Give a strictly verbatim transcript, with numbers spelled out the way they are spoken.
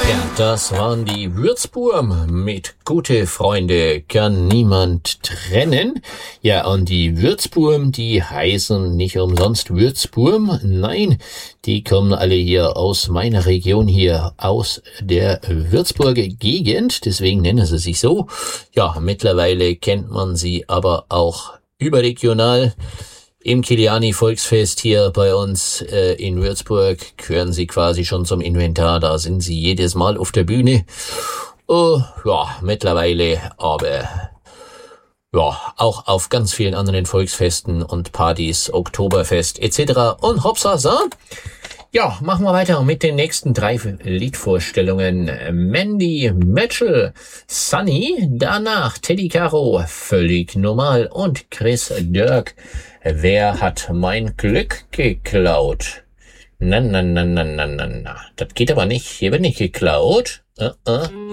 Ja, das waren die Würzburm mit Gute Freunde kann niemand trennen. Ja, und die Würzburm, die heißen nicht umsonst Würzburm. Nein, die kommen alle hier aus meiner Region hier, aus der Würzburger Gegend. Deswegen nennen sie sich so. Ja, mittlerweile kennt man sie aber auch überregional. Im Kiliani-Volksfest hier bei uns äh, in Würzburg gehören sie quasi schon zum Inventar. Da sind sie jedes Mal auf der Bühne. Uh, ja, mittlerweile aber ja auch auf ganz vielen anderen Volksfesten und Partys, Oktoberfest et cetera. Und hoppsa, ja, machen wir weiter mit den nächsten drei Liedvorstellungen. Mandy Mitchell, Sunny, danach Teddy Caro, völlig normal und Chris Dirk. Wer hat mein Glück geklaut? Na, na, na, na, na, na, na. Das geht aber nicht. Hier wird nicht geklaut. Uh, uh.